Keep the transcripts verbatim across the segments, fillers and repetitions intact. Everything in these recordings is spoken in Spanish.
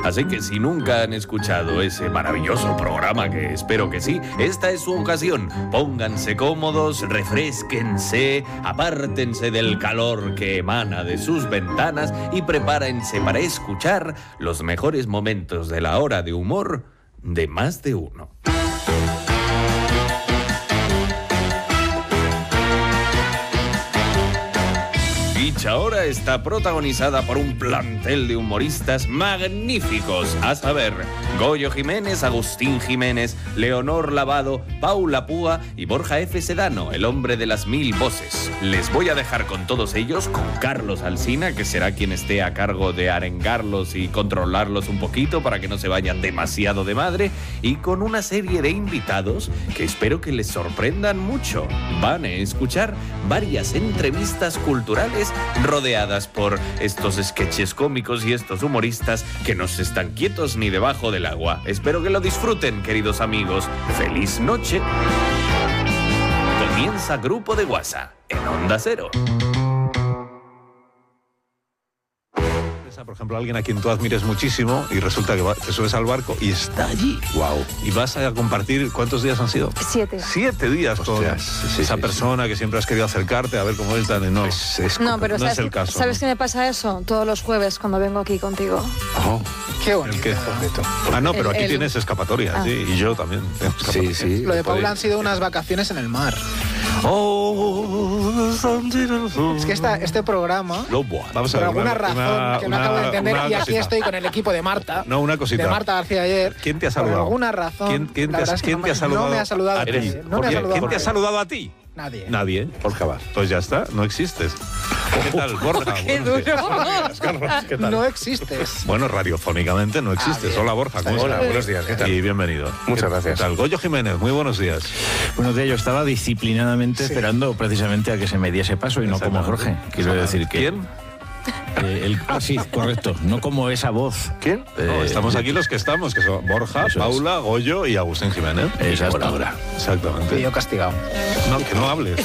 Así que si nunca han escuchado ese maravilloso programa, que espero que sí, esta es su ocasión. Pónganse cómodos, refrésquense, apártense del calor que emana de sus ventanas y prepárense para escuchar los mejores momentos de la hora de humor de Más de Uno. Dicha hora está protagonizada por un plantel de humoristas magníficos, a saber, Goyo Jiménez, Agustín Jiménez, Leonor Lavado, Paula Púa y Borja F. Sedano, el hombre de las mil voces. Les voy a dejar con todos ellos, con Carlos Alsina, que será quien esté a cargo de arengarlos y controlarlos un poquito para que no se vayan demasiado de madre, y con una serie de invitados que espero que les sorprendan mucho. Van a escuchar varias entrevistas culturales rodeadas por estos sketches cómicos y estos humoristas que no se están quietos ni debajo del agua. Espero que lo disfruten, queridos amigos. ¡Feliz noche! Comienza Grupo de WhatsApp en Onda Cero. Por ejemplo, alguien a quien tú admires muchísimo y resulta que va, te subes al barco y está allí. Wow. Y vas a compartir, ¿cuántos días han sido? Siete. Siete días con Hostias, sí, esa sí, persona sí. que siempre has querido acercarte a ver cómo es tan. No, Es, es No, pero no ¿sabes, es el caso, ¿sabes ¿no? qué me pasa eso? Todos los jueves cuando vengo aquí contigo. Oh, Qué ¿El bonito. qué? bonito. Ah, no, pero El- aquí el- tienes escapatoria, Ah. sí, y yo también tengo Sí, escapatoria. sí. Lo de Paula puede- han sido unas vacaciones en el mar. Oh, Es que esta, este programa, no, buah. Vamos a por ver, alguna una- razón una- que no una- acabo de entender, una y aquí cosita. estoy con el equipo de Marta. No, una cosita. De Marta García ayer. ¿Quién te ha Por saludado? alguna razón. ¿Quién, quién la te, verdad ha- es que quién no te ha me- saludado? No me ha saludado a ti. Eres- No ¿Por me ha qué? saludado ¿Quién a te ha ti. saludado a ti? Nadie. Nadie. Borja Bar. Pues ya está, no existes. ¿Qué tal, Borja? ¡Qué Buenos días. duro! ¿Qué tal? No existes. Bueno, radiofónicamente no existes. bien. Hola, Borja. ¿Cómo Hola, estás? buenos días, ¿qué tal? Y bienvenido. Muchas ¿Qué- gracias. ¿Qué tal? Goyo Jiménez, muy buenos días. Buenos días, yo estaba disciplinadamente esperando precisamente a que se me diese paso y no como Jorge. Quiero decir que... ¿Quién? eh, el, ah, sí, correcto, no como esa voz. ¿Quién? No, Eh, estamos aquí los que estamos, que son Borja, Eso es. Paula, Goyo y Agustín Jiménez. Exacto. Ahora. Y Exactamente. yo castigado. No, que no hables.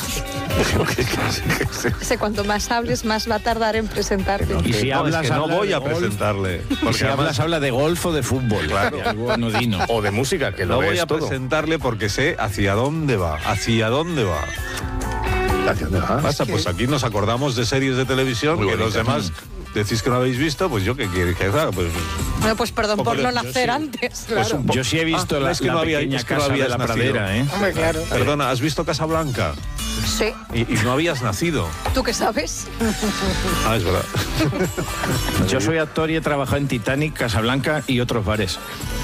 Sé, cuanto más hables, más va a tardar en presentarte. Y si No, hablas, es que no habla voy de a golf. presentarle. Y Porque si hablas, además habla de golf o de fútbol. Claro. De algo anodino. O de música, que lo no voy ves a todo. presentarle porque sé hacia dónde va. Hacia dónde va. ¿Hacia dónde vas? Pasa, pues aquí nos acordamos de series de televisión Muy que los bonita. demás decís que no habéis visto, pues yo qué quiero que haga, pues Bueno, pues perdón por Hombre, no yo nacer sí. antes. Pues Claro. un po- Yo sí he visto Ah, la, es que la no había- pequeña es que no casa de habías la nacido. pradera, ¿eh? Hombre, claro. Perdona, ¿has visto Casablanca? Sí. Y, y no habías nacido. ¿Tú qué sabes? Ah, es verdad. Yo soy actor y he trabajado en Titanic, Casablanca y otros bares.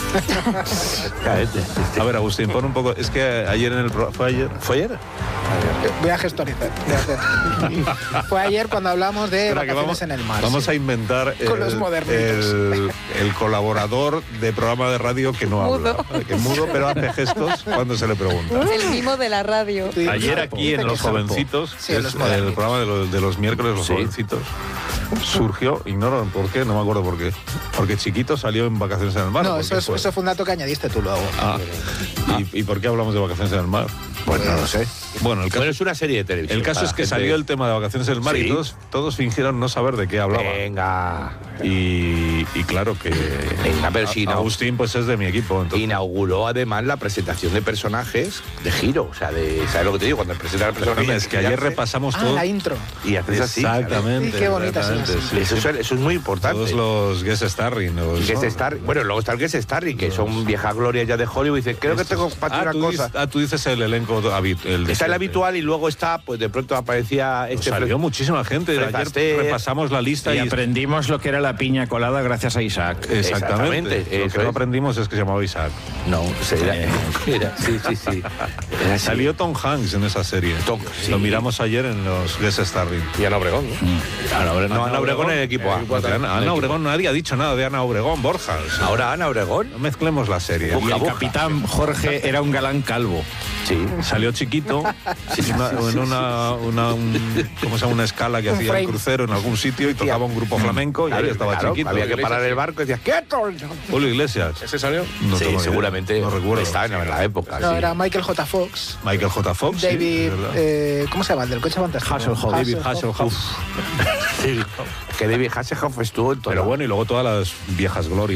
A ver, Agustín, pon un poco. Es que ayer en el pro- ¿Fue ayer? ¿Fue ayer? Voy a gestorizar. voy a hacer. Fue ayer cuando hablamos de Espera, que vacaciones vamos, en el mar. vamos sí. a inventar Con el, los modernitos. el, el colaborador de programa de radio que no habla. Mudo. Que mudo, pero hace gestos cuando se le pregunta. El mimo de la radio. Sí, Ayer Sapo. aquí en Dice Los que Sapo. Jovencitos, Sí, que en es Los el Modernitos. programa de los, de los miércoles, Los Sí. Jovencitos, surgió, ignoro por qué, no me acuerdo por qué, porque Chiquito salió en Vacaciones en el Mar. No, ¿por eso, qué es, fue? eso fue un dato que añadiste tú luego. Ah, ¿y, ¿Y por qué hablamos de Vacaciones en el Mar? Pues no lo sé. Bueno, el caso, Bueno, es una serie de televisión. el caso para es que gente- salió el tema de Vacaciones en el Mar Sí. y todos, todos fingieron no saber de qué hablaba. Venga. Y, y claro que Venga, pero si A- no. Agustín pues es de mi equipo. Entonces, Inauguró además la presentación de personajes de giro. O sea, de, ¿sabes lo que te digo? Cuando presentan el personaje. perdona, es que ayer repasamos Ah, todo. la intro. Y haces así. Exactamente. Sí, qué bonita es exactamente, esa. sí, Eso, sí. es, eso es muy importante. Todos los guest starring. los- Guest Star, bueno, luego está el Guest Starring, que son viejas glorias ya de Hollywood. Y dice, creo que tengo para ti ah, una tú cosa. dices, ah, tú dices el elenco habit- el de Está el siempre. habitual y luego está, pues de pronto aparecía Pues este. salió muchísima gente. Fred Ayer Astaire. repasamos la lista Y y, aprendimos lo que era la piña colada gracias a Isaac. exactamente. Exactamente, Lo eso que no es. aprendimos es que se llamaba Isaac. No, era, Eh. era- sí, sí, sí. Era así. Salió Tom Hanks en esa serie. Tom, sí. Lo miramos ayer en los guest starring. Y Ana Obregón, ¿no? Ana Obregón, no, Ana Obregón en el equipo A. De Ana, Ana Obregón, nadie ha dicho nada de Ana Obregón, Borja. O sea, Ahora Ana Obregón. no mezclemos la serie. Y el capitán Jorge era un galán calvo. Sí. Salió chiquito en una, en una, una- un- ¿cómo se llama? Una escala que Un hacía frame. el crucero en algún sitio y tocaba un grupo flamenco y ahí estaba Claro, chiquito. había que parar el barco y decías, ¡quieto! Julio Iglesias. ¿Ese salió? No sí, tengo ni idea. seguramente. No recuerdo. Estaba en la época. No, sí. era Michael J. Fox. Michael J. Fox. sí, David, es verdad. eh, ¿cómo se llama? El del coche fantástico. Hasselhoff. David Hasselhoff. Sí. Que David Hasselhoff estuvo en todo. Pero bueno, y luego todas las viejas glorias.